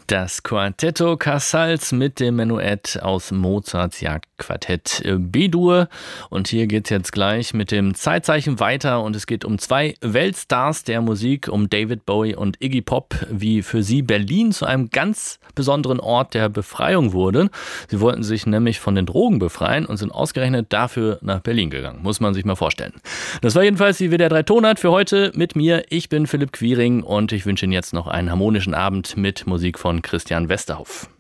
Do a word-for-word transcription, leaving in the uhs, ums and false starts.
Das Quartetto Casals mit dem Menuett aus Mozarts Jagdquartett B-Dur. Und hier geht's jetzt gleich mit dem Zeitzeichen weiter und es geht um zwei Weltstars der Musik, um David Bowie und Iggy Pop, wie für sie Berlin zu einem ganz besonderen Ort der Befreiung wurde. Sie wollten sich nämlich von den Drogen befreien und sind ausgerechnet dafür nach Berlin gegangen. Muss man sich mal vorstellen. Das war jedenfalls die W D R drei Tonart für heute mit mir. Ich bin Philipp Quiring und ich wünsche Ihnen jetzt noch einen harmonischen Abend mit Musik von Christian Westerhoff.